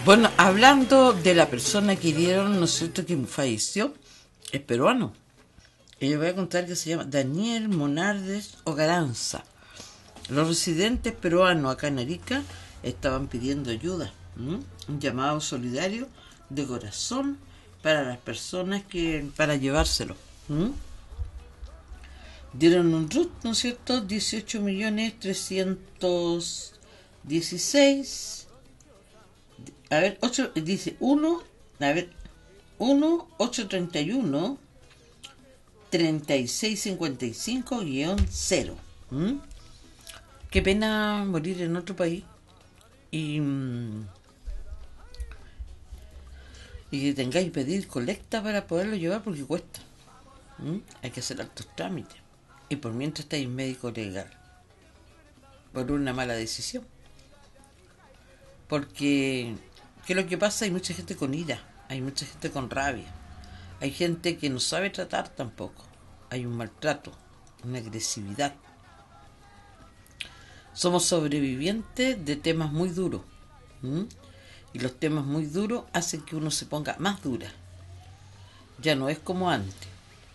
Bueno, hablando de la persona que dieron, ¿no es cierto?, que falleció, es peruano. Y les voy a contar que se llama Daniel Monardes Ogaranza. Los residentes peruanos acá en Arica estaban pidiendo ayuda, un llamado solidario de corazón para las personas para llevárselo. Dieron un RUT, ¿no es cierto? 18.316. A ver, 8, dice 1, a ver, 1, 831, 3655-0. Qué pena morir en otro país y que tengáis que pedir colecta para poderlo llevar porque cuesta. Hay que hacer altos trámites. Y por mientras estáis médico legal. Por una mala decisión. Porque, ¿qué es lo que pasa? Hay mucha gente con ira. Hay mucha gente con rabia. Hay gente que no sabe tratar tampoco. Hay un maltrato, una agresividad. Somos sobrevivientes de temas muy duros. Y los temas muy duros hacen que uno se ponga más dura. Ya no es como antes.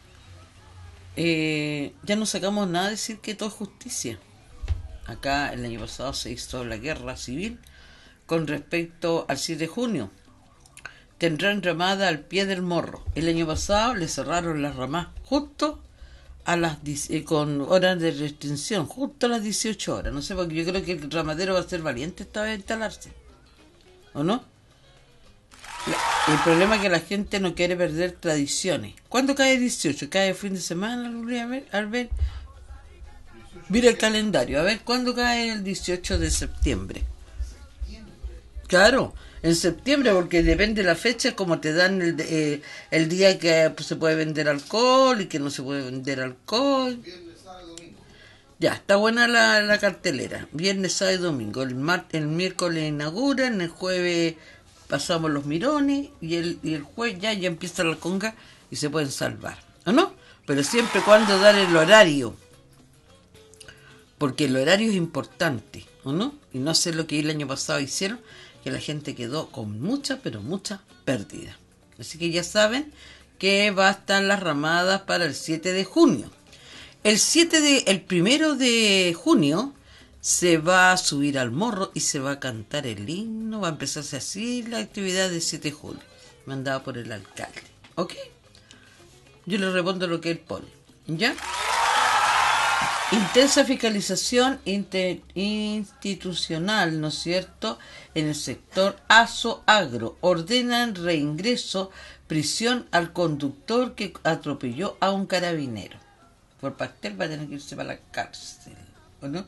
Ya no sacamos nada de decir que todo es justicia. Acá el año pasado se hizo la guerra civil con respecto al 7 de junio. Tendrán ramada al pie del morro. El año pasado le cerraron las ramas justo a las con horas de restricción, justo a las 18 horas. No sé, porque yo creo que el ramadero va a ser valiente esta vez a instalarse. ¿O no? El problema es que la gente no quiere perder tradiciones. ¿Cuándo cae el 18? ¿Cae el fin de semana? A ver. Mira el calendario. A ver, ¿cuándo cae el 18 de septiembre? Claro, en septiembre, porque depende de la fecha, como te dan el día que se puede vender alcohol y que no se puede vender alcohol. Viernes, sábado, domingo. Ya, está buena la cartelera. Viernes, sábado y domingo. El miércoles inauguran, el jueves pasamos los mirones y el jueves ya empieza la conga y se pueden salvar, ¿o no? Pero siempre cuando dar el horario, porque el horario es importante, ¿o no? Y no hacer lo que el año pasado hicieron, que la gente quedó con mucha, pero mucha pérdida. Así que ya saben que va a estar las ramadas para el 7 de junio. El 1 de junio se va a subir al morro y se va a cantar el himno. Va a empezarse así la actividad del 7 de julio, mandada por el alcalde. ¿Ok? Yo le respondo lo que él pone. ¿Ya? Intensa fiscalización institucional, ¿no es cierto?, en el sector Aso-Agro. Ordenan reingreso, prisión al conductor que atropelló a un carabinero. Por pastel va a tener que irse para la cárcel, ¿o no?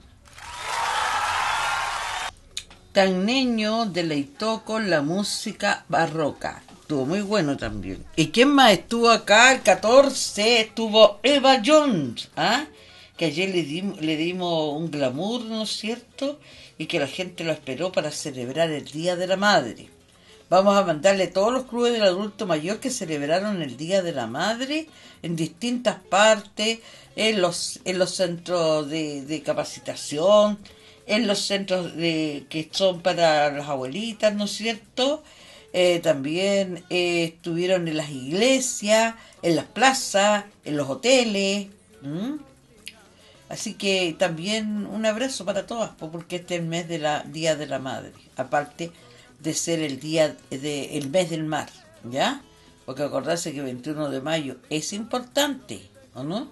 Tagneño deleitó con la música barroca. Estuvo muy bueno también. ¿Y quién más estuvo acá? El 14 estuvo Eva Jones, que ayer le dimos un glamour, ¿no es cierto? Y que la gente lo esperó para celebrar el Día de la Madre. Vamos a mandarle todos los clubes del adulto mayor que celebraron el Día de la Madre en distintas partes, en los centros de capacitación, en los centros que son para las abuelitas, ¿no es cierto? También estuvieron en las iglesias, en las plazas, en los hoteles. Así que también un abrazo para todas, porque este es el mes Día de la Madre, aparte de ser el mes del mar, ¿ya? Porque acordarse que el 21 de mayo es importante, ¿o no?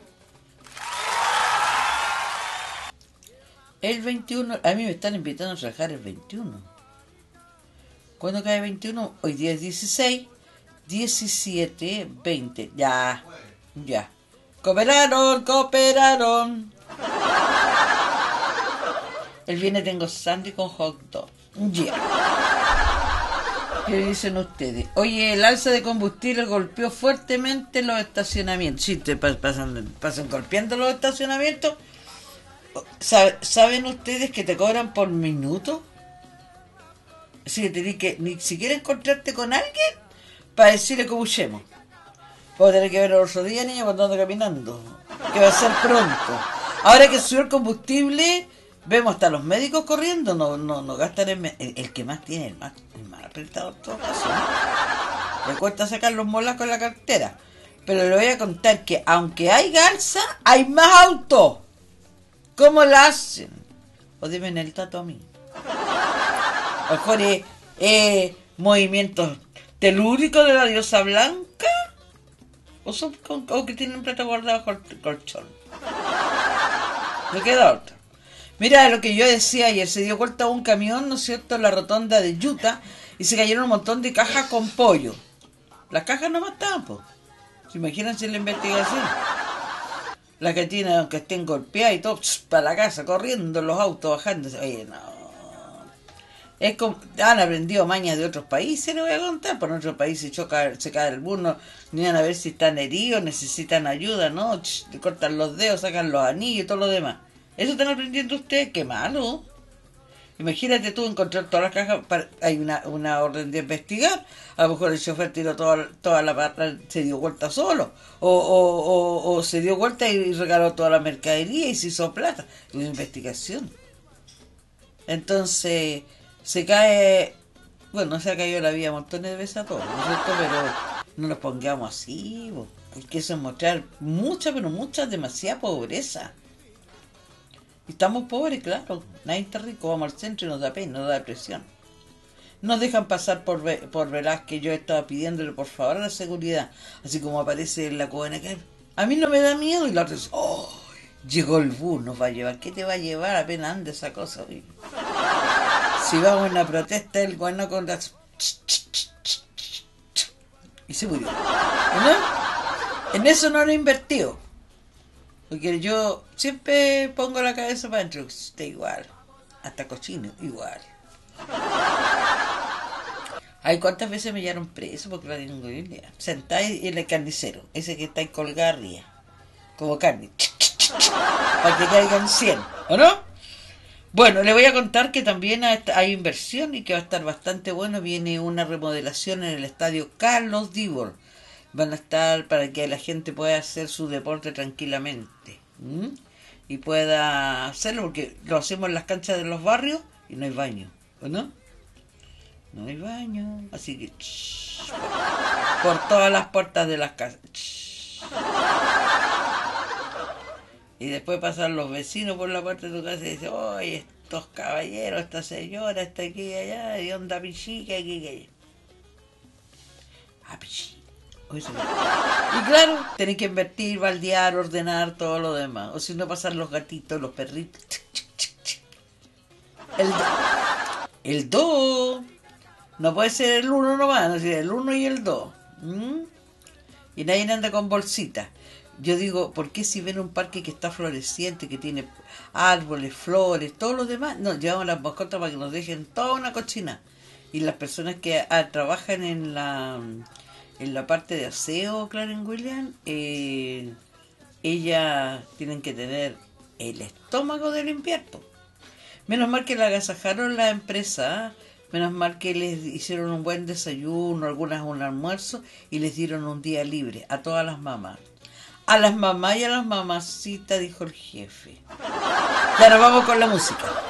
El 21, a mí me están invitando a trabajar el 21. ¿Cuándo cae el 21? Hoy día es 16, 17, 20, ya. Cooperaron. El viernes tengo sándwich con hot dog. Ya. ¿Qué dicen ustedes? Oye, el alza de combustible golpeó fuertemente los estacionamientos. Sí, te pasan golpeando los estacionamientos. ¿Saben ustedes que te cobran por minuto? Así que tenés que ni siquiera encontrarte con alguien para decirle que buchemos. Puedo tener que ver el otro día, niña, cuando ando caminando. Que va a ser pronto. Ahora que subió el combustible, Vemos hasta los médicos corriendo, no gastan el que más tiene, el más apretado en todo caso, ¿no? Le cuesta sacar los molacos en la cartera. Pero le voy a contar que aunque hay garza, hay más autos. ¿Cómo la hacen? O dime el tato a mí. A lo mejor movimientos telúricos de la diosa blanca. O que tienen plata guardada bajo el colchón. No queda otra. Mira lo que yo decía ayer, se dio vuelta un camión, ¿no es cierto?, en la rotonda de Utah y se cayeron un montón de cajas con pollo. Las cajas no estaban, pues. Imagínense la investigación. La que tiene, aunque estén golpeadas y todo, para la casa, corriendo los autos, bajándose. Oye, no. Es como, han aprendido mañas de otros países, le voy a contar. Por otros países se cae el burno, ni van a ver si están heridos, necesitan ayuda, ¿no? Le cortan los dedos, sacan los anillos y todo lo demás. ¿Eso están aprendiendo ustedes? ¡Qué malo! Imagínate tú encontrar todas las cajas, hay una orden de investigar, a lo mejor el chofer tiró toda la pata, se dio vuelta solo, o se dio vuelta y regaló toda la mercadería y se hizo plata. Una investigación. Entonces, se cae, bueno, se ha caído la vida montones de veces a todos, ¿no es cierto? Pero no nos pongamos así, hay que mostrar mucha, pero mucha, demasiada pobreza. Estamos pobres, claro. Nadie está rico. Vamos al centro y nos da pena, nos da depresión. Nos dejan pasar por Velázquez. Yo estaba pidiéndole por favor a la seguridad. Así como aparece en la cubana que a mí no me da miedo. Y la otra dice, oh, llegó el bus, nos va a llevar. ¿Qué te va a llevar? Apenas ande esa cosa. Oye. Si vamos en la protesta, el guano con las... Y se murió. ¿No? En eso no lo he invertido. Porque yo siempre pongo la cabeza para adentro, está igual. Hasta cochino, igual. Ay, ¿cuántas veces me llevaron preso porque la tengo Biblia? Sentada en el carnicero, ese que está ahí colgado arriba, como carne. Para que caigan 100, ¿o no? Bueno, le voy a contar que también hay inversión y que va a estar bastante bueno. Viene una remodelación en el estadio Carlos Dibor. Van a estar para que la gente pueda hacer su deporte tranquilamente. Y pueda hacerlo, porque lo hacemos en las canchas de los barrios y no hay baño, ¿o no? No hay baño, así que por todas las puertas de las casas. Y después pasan los vecinos por la puerta de tu casa y dicen, oye, estos caballeros, esta señora, está aquí y allá, de onda pichica, aquí y allá. Ah, pichica. Y claro, tenés que invertir, baldear, ordenar, todo lo demás. O si no, pasan los gatitos, los perritos. El 2. No puede ser el 1 nomás, no sé, el 1 y el 2. Y nadie anda con bolsitas. Yo digo, ¿por qué si ven un parque que está floreciente, que tiene árboles, flores, todo lo demás? No, llevamos las mascotas para que nos dejen toda una cochina. Y las personas que trabajan en la parte de aseo, Clarence Williams, ellas tienen que tener el estómago de limpiar. Menos mal que la agasajaron la empresa, menos mal que les hicieron un buen desayuno, algunas un almuerzo y les dieron un día libre a todas las mamás. A las mamás y a las mamacitas, dijo el jefe. Y ahora vamos con la música.